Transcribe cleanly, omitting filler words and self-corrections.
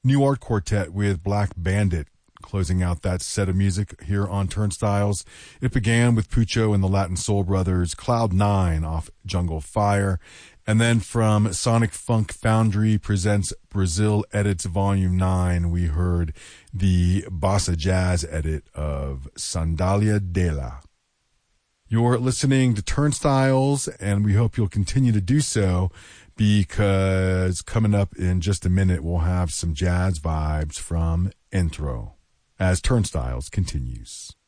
New Art Quartet with Black Bandit, closing out that set of music here on Turnstiles. It began with Pucho and the Latin Soul Brothers, Cloud 9 off Jungle Fire. And then from Sonic Funk Foundry presents Brazil Edits Volume 9, we heard the Bossa Jazz edit of Sandalia Dela. You're listening to Turnstiles, and we hope you'll continue to do so, because coming up in just a minute, we'll have some jazz vibes from Intro as Turnstiles continues.